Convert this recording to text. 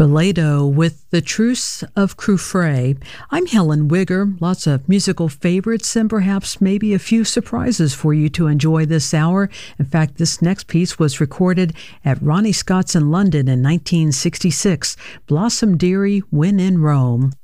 Spoleto with The Truce of Crufray. I'm Helen Wigger. Lots of musical favorites and perhaps maybe a few surprises for you to enjoy this hour. In fact, this next piece was recorded at Ronnie Scott's in London in 1966. Blossom Dearie, When in Rome.